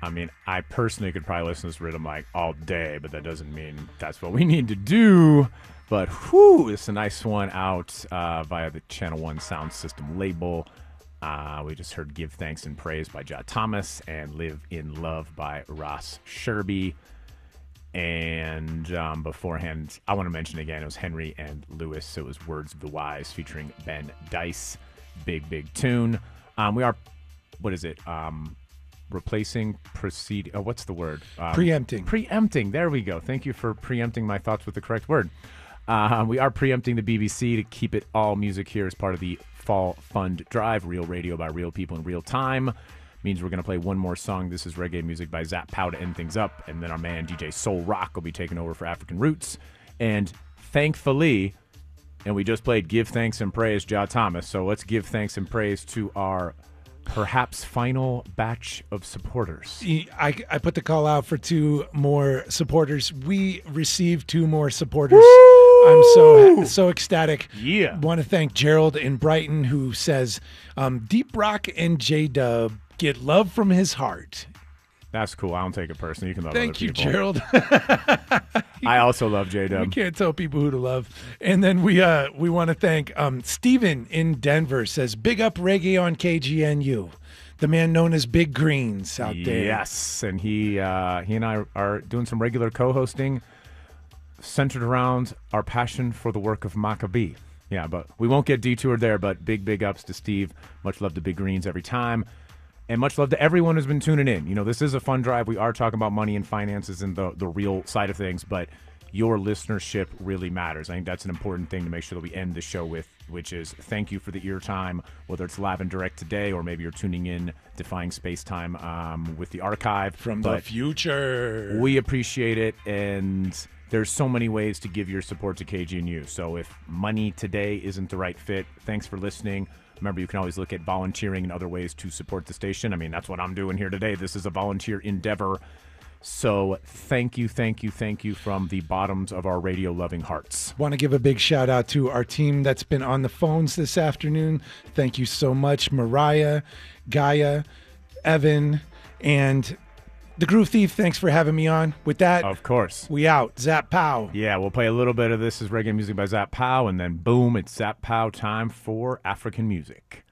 I mean, I personally could probably listen to this rhythm like all day, but that doesn't mean that's what we need to do. But whew, it's a nice one out via the Channel One Sound System label. We just heard "Give Thanks and Praise" by Jah Thomas and "Live in Love" by Ross Sherby. And beforehand, I want to mention again, it was Henry and Lewis. It was "Words of the Wise" featuring Ben Dice. Big tune. We are, what is it? Replacing, what's the word? Preempting. Preempting. There we go. Thank you for preempting my thoughts with the correct word. We are preempting the BBC to keep it all music here as part of the Fall Fund Drive. Real radio by real people in real time. Means we're going to play one more song. This is reggae music by Zap Pow to end things up. And then our man DJ Soul Rock will be taking over for African Roots. And thankfully, and we just played "Give Thanks and Praise" Jah Thomas. So let's give thanks and praise to our perhaps final batch of supporters. I put the call out for 2 more supporters. We received 2 more supporters. Woo! I'm so ecstatic. Yeah. Want to thank Gerald in Brighton, who says, Deep Rock and J-Dub get love from his heart. That's cool. I don't take it personally. You can love Thank other you, people. Gerald. I also love J-Dub. We can't tell people who to love. And then we want to thank Steven in Denver, says, big up reggae on KGNU. The man known as Big Greens out there. Yes, and he and I are doing some regular co-hosting centered around our passion for the work of Maccabee. Yeah, but we won't get detoured there, but big ups to Steve. Much love to Big Greens every time. And much love to everyone who's been tuning in. You know, this is a fun drive. We are talking about money and finances and the real side of things, but your listenership really matters. I think that's an important thing to make sure that we end the show with, which is thank you for the ear time, whether it's live and direct today or maybe you're tuning in, defying space-time with the archive. From the future. We appreciate it, and there's so many ways to give your support to KGNU. So if money today isn't the right fit, thanks for listening. Remember, you can always look at volunteering and other ways to support the station. I mean, that's what I'm doing here today. This is a volunteer endeavor. So thank you from the bottoms of our radio-loving hearts. Want to give a big shout-out to our team that's been on the phones this afternoon. Thank you so much, Mariah, Gaia, Evan, and the Groove Thief. Thanks for having me on. With that, Of course. we out. Zap Pow. Yeah, we'll play a little bit of This Is Reggae Music by Zap Pow, and then boom, it's Zap Pow time for African music.